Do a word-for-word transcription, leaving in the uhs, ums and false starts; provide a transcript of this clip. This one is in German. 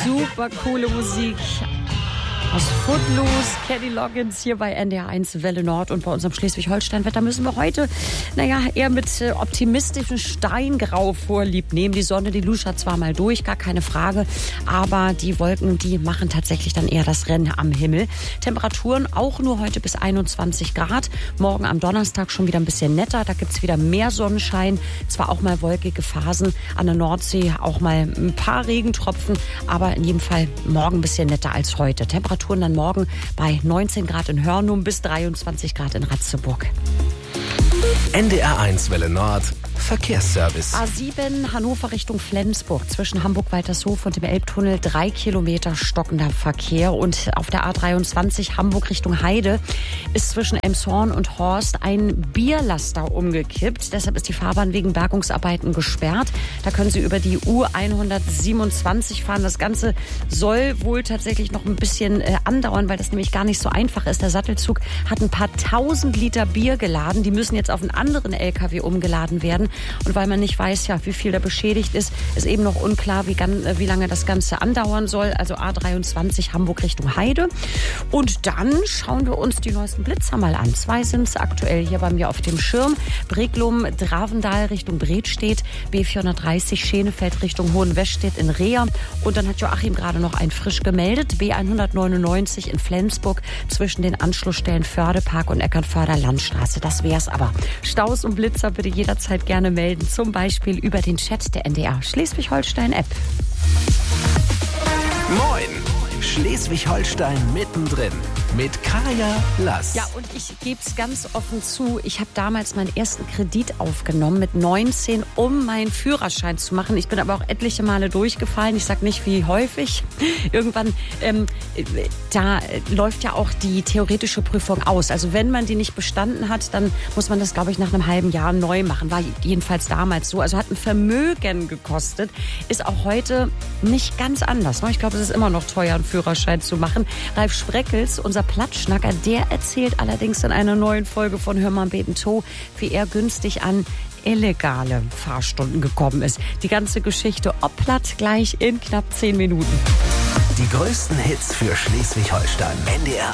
Super coole Musik aus Footloose, Kenny Loggins hier bei N D R eins Welle Nord und bei unserem Schleswig-Holstein-Wetter müssen wir heute, naja, eher mit äh, optimistischem Steingrau vorlieb nehmen. Die Sonne, die luschert zwar mal durch, gar keine Frage, aber die Wolken, die machen tatsächlich dann eher das Rennen am Himmel. Temperaturen auch nur heute bis einundzwanzig Grad. Morgen am Donnerstag schon wieder ein bisschen netter, da gibt's wieder mehr Sonnenschein. Zwar auch mal wolkige Phasen an der Nordsee, auch mal ein paar Regentropfen, aber in jedem Fall morgen ein bisschen netter als heute. Temperaturen dann morgen bei neunzehn Grad in Hörnum bis dreiundzwanzig Grad in Ratzeburg. N D R eins Welle Nord Verkehrsservice. A sieben Hannover Richtung Flensburg zwischen Hamburg-Waltershof und dem Elbtunnel drei Kilometer stockender Verkehr. Und auf der A dreiundzwanzig Hamburg Richtung Heide ist zwischen Elmshorn und Horst ein Bierlaster umgekippt. Deshalb ist die Fahrbahn wegen Bergungsarbeiten gesperrt. Da können Sie über die U hundertsiebenundzwanzig fahren. Das Ganze soll wohl tatsächlich noch ein bisschen äh, andauern, weil das nämlich gar nicht so einfach ist. Der Sattelzug hat ein paar tausend Liter Bier geladen. Die müssen jetzt auf einen anderen L K W umgeladen werden. Und weil man nicht weiß, ja, wie viel da beschädigt ist, ist eben noch unklar, wie, wie lange das Ganze andauern soll. Also A dreiundzwanzig Hamburg Richtung Heide. Und dann schauen wir uns die neuesten Blitzer mal an. Zwei sind es aktuell hier bei mir auf dem Schirm. Breglum, Dravendal Richtung Bredstedt, B vierhundertdreißig Schenefeld Richtung Hohenwestedt in Reher. Und dann hat Joachim gerade noch ein frisch gemeldet. B hundertneunundneunzig in Flensburg zwischen den Anschlussstellen Fördepark und Eckernförder Landstraße. Das wär's aber. Staus und Blitzer bitte jederzeit gerne melden, zum Beispiel über den Chat der N D R Schleswig-Holstein-App. Moin! Schleswig-Holstein mittendrin mit Kaya Lass. Ja, und ich gebe es ganz offen zu, ich habe damals meinen ersten Kredit aufgenommen mit neunzehn, um meinen Führerschein zu machen. Ich bin aber auch etliche Male durchgefallen. Ich sage nicht, wie häufig. Irgendwann, ähm, da läuft ja auch die theoretische Prüfung aus. Also wenn man die nicht bestanden hat, dann muss man das, glaube ich, nach einem halben Jahr neu machen. War jedenfalls damals so. Also hat ein Vermögen gekostet. Ist auch heute nicht ganz anders. Ich glaube, es ist immer noch teuer, einen Führerschein zu machen. Ralf Spreckels, unser Plattschnacker, der erzählt allerdings in einer neuen Folge von Hör mal beten to, wie er günstig an illegale Fahrstunden gekommen ist. Die ganze Geschichte ob platt gleich in knapp zehn Minuten. Die größten Hits für Schleswig-Holstein. N D R